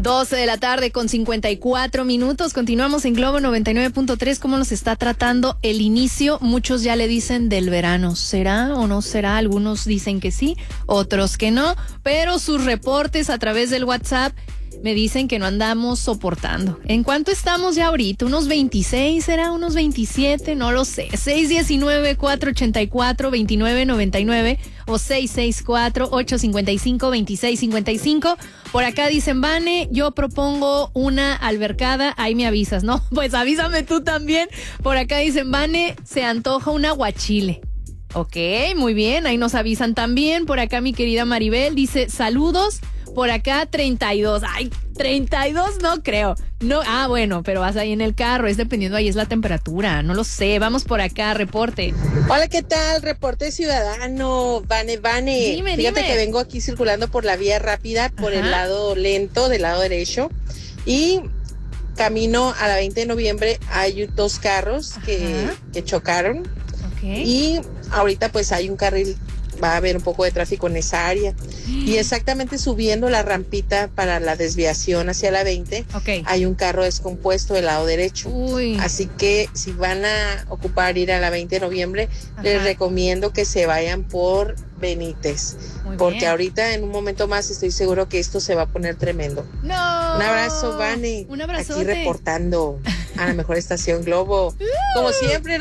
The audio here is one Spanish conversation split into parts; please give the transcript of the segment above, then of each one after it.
12 de la tarde con 54 minutos. Continuamos en Globo 99.3. ¿Cómo nos está tratando el inicio? Muchos ya le dicen del verano. ¿Será o no será? Algunos dicen que sí, otros que no. Pero sus reportes a través del WhatsApp me dicen que no andamos soportando. ¿En cuánto estamos ya ahorita? ¿Unos 26? ¿Será? ¿Unos 27? No lo sé. 619-484-2999 o 664-855-2655. Por acá dicen, Vane, yo propongo una albercada. Ahí me avisas, ¿no? Pues avísame tú también. Por acá dicen, Vane, se antoja un aguachile. Ok, muy bien. Ahí nos avisan también. Por acá mi querida Maribel dice, saludos. Por acá 32. Ay, 32 no creo. No, bueno, pero vas ahí en el carro, es dependiendo, ahí es la temperatura, no lo sé. Vamos por acá, reporte. Hola, ¿qué tal? Reporte ciudadano, Vane. Fíjate que vengo aquí circulando por la vía rápida, por el lado lento, del lado derecho, y camino a la 20 de noviembre hay dos carros que chocaron. Okay. Y ahorita pues hay un carril, va a haber un poco de tráfico en esa área. Y exactamente subiendo la rampita para la desviación hacia la 20, hay un carro descompuesto del lado derecho. Uy. Así que si van a ocupar ir a la 20 de noviembre, les recomiendo que se vayan por Benítez. Muy porque bien. Ahorita en un momento más estoy seguro que esto se va a poner tremendo. No. Un abrazo, Vane. Un abrazote. Aquí reportando a la mejor estación Globo. Como siempre,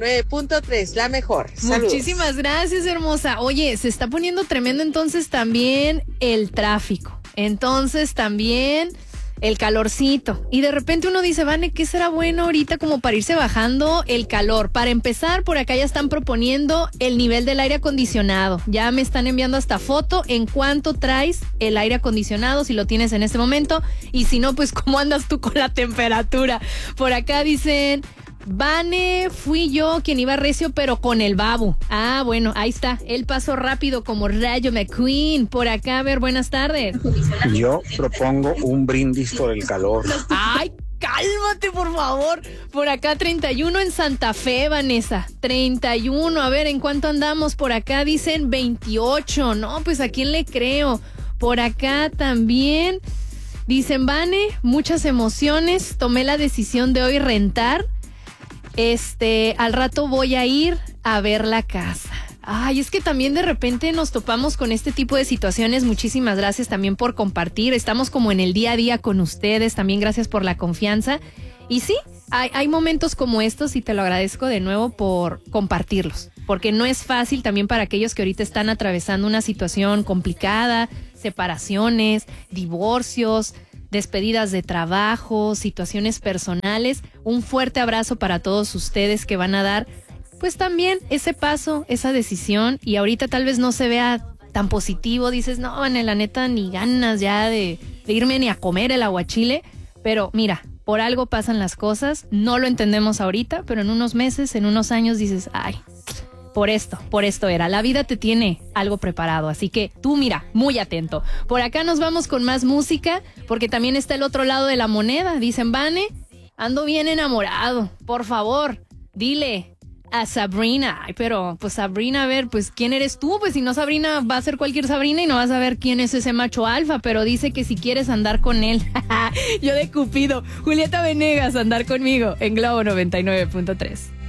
99.3, la mejor. Saludos. Muchísimas gracias, hermosa. Oye, se está poniendo tremendo entonces también el tráfico. Entonces también el calorcito. Y de repente uno dice, Vane, ¿qué será bueno ahorita como para irse bajando el calor? Para empezar, por acá ya están proponiendo el nivel del aire acondicionado. Ya me están enviando hasta foto en cuánto traes el aire acondicionado, si lo tienes en este momento. Y si no, pues cómo andas tú con la temperatura. Por acá dicen, Vane, fui yo quien iba recio, pero con el babu. Bueno, ahí está. Él pasó rápido como Rayo McQueen. Por acá, a ver, buenas tardes. Yo propongo un brindis por el calor. Ay, cálmate, por favor. Por acá 31 en Santa Fe, Vanessa. 31, a ver, ¿en cuánto andamos? Por acá dicen 28. No, pues ¿a quién le creo? Por acá también dicen, Vane, muchas emociones. Tomé la decisión de hoy rentar. Al rato voy a ir a ver la casa. Ay, es que también de repente nos topamos con este tipo de situaciones. Muchísimas gracias también por compartir. Estamos como en el día a día con ustedes. También gracias por la confianza. Y sí, hay momentos como estos y te lo agradezco de nuevo por compartirlos. Porque no es fácil también para aquellos que ahorita están atravesando una situación complicada, separaciones, divorcios, despedidas de trabajo, situaciones personales. Un fuerte abrazo para todos ustedes que van a dar pues también ese paso, esa decisión, y ahorita tal vez no se vea tan positivo, dices, no, Vane, la neta, ni ganas ya de irme ni a comer el aguachile, pero mira, por algo pasan las cosas, no lo entendemos ahorita, pero en unos meses, en unos años dices, ay, por esto era, la vida te tiene algo preparado, así que tú mira, muy atento. Por acá nos vamos con más música, porque también está el otro lado de la moneda, dicen, Vane, ando bien enamorado, por favor, dile a Sabrina. Ay, pero pues Sabrina, a ver, pues ¿quién eres tú? Pues si no, Sabrina va a ser cualquier Sabrina y no vas a ver quién es ese macho alfa, pero dice que si quieres andar con él. Yo de Cupido. Julieta Venegas, andar conmigo en Globo 99.3.